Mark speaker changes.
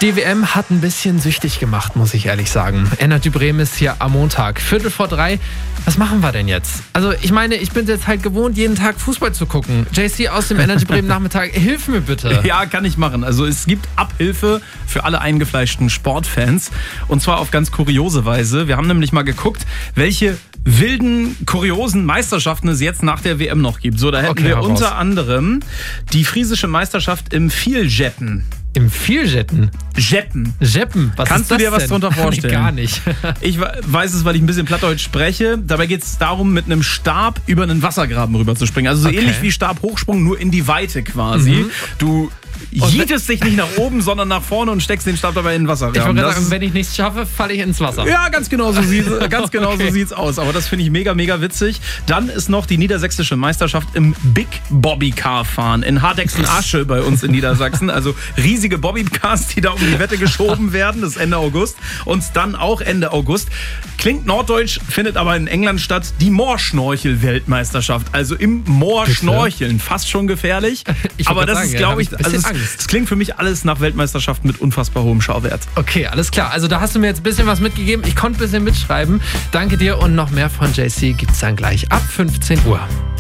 Speaker 1: Die WM hat ein bisschen süchtig gemacht, muss ich ehrlich sagen. Energy Bremen ist hier am Montag, 2:45. Was machen wir denn jetzt? Also ich meine, ich bin jetzt halt gewohnt, jeden Tag Fußball zu gucken. JC aus dem Energy Bremen Nachmittag, hilf mir bitte.
Speaker 2: Ja, kann ich machen. Also es gibt Abhilfe für alle eingefleischten Sportfans. Und zwar auf ganz kuriose Weise. Wir haben nämlich mal geguckt, welche wilden, kuriosen Meisterschaften es jetzt nach der WM noch gibt. So, da hätten wir unter anderem die friesische Meisterschaft im Vieljetten.
Speaker 1: Im Vieljetten?
Speaker 2: Jetten.
Speaker 1: Jeppen? Was
Speaker 2: Kannst
Speaker 1: ist das
Speaker 2: du dir was
Speaker 1: denn?
Speaker 2: drunter vorstellen?
Speaker 1: Gar nicht.
Speaker 2: Ich weiß es, weil ich ein bisschen Plattdeutsch spreche. Dabei geht es darum, mit einem Stab über einen Wassergraben rüber zu springen. Also so ähnlich wie Stabhochsprung, nur in die Weite quasi. Du jietest dich nicht nach oben, sondern nach vorne und steckst den Stab dabei in den Wassergraben.
Speaker 1: Ich wollte sagen, wenn ich nichts schaffe, falle ich ins Wasser.
Speaker 2: Ja, ganz genau so sieht's aus. Aber das finde ich mega, mega witzig. Dann ist noch die niedersächsische Meisterschaft im Big Bobby Car fahren in Hardexen-Asche bei uns in Niedersachsen. Also riesige Bobbycars, die da um die Wette geschoben werden. Das ist Ende August. Und dann auch Ende August. Klingt norddeutsch, findet aber in England statt. Die Moorschnorchel-Weltmeisterschaft. Also im Moor schnorcheln. Fast schon gefährlich. Aber das ist, glaube ich, also es klingt für mich alles nach Weltmeisterschaft mit unfassbar hohem Schauwert.
Speaker 1: Okay, alles klar. Also da hast du mir jetzt ein bisschen was mitgegeben. Ich konnte ein bisschen mitschreiben. Danke dir und noch mehr von JC gibt's dann gleich ab 15 Uhr.